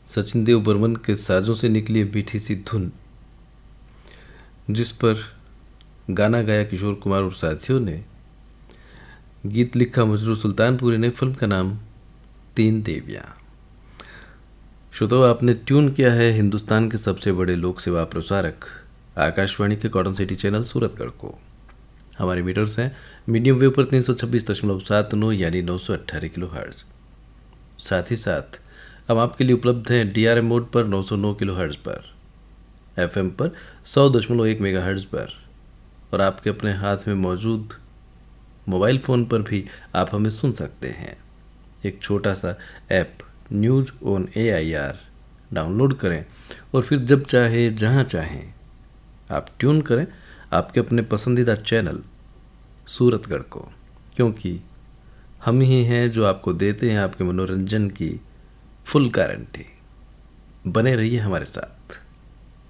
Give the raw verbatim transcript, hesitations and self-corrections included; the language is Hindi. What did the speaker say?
सचिन देव बर्मन के साजों से निकली मीठी सी धुन, जिस पर गाना गाया किशोर कुमार और साथियों ने, गीत लिखा मजरू सुल्तानपुरी ने, फिल्म का नाम तीन देवियाँ। श्रोताओ, आपने ट्यून किया है हिंदुस्तान के सबसे बड़े लोक सेवा प्रसारक आकाशवाणी के कॉटन सिटी चैनल सूरतगढ़ को। हमारे मीटर्स हैं मीडियम वेव पर तीन सौ छब्बीस दशमलव सात नौ यानी नौ सौ अट्ठारह किलो हर्ट्ज। साथ ही साथ हम आपके लिए उपलब्ध हैं डी आर एम मोड पर नौ सौ नौ किलो हर्ट्ज पर, एफ एम पर सौ दशमलव एक मेगा हर्ट्ज पर, और आपके अपने हाथ में मौजूद मोबाइल फ़ोन पर भी आप हमें सुन सकते हैं। एक छोटा सा app news on A I R download करें और फिर जब चाहे जहां चाहें आप ट्यून करें आपके अपने पसंदीदा चैनल सूरतगढ़ को, क्योंकि हम ही हैं जो आपको देते हैं आपके मनोरंजन की फुल गारंटी। बने रहिए हमारे साथ।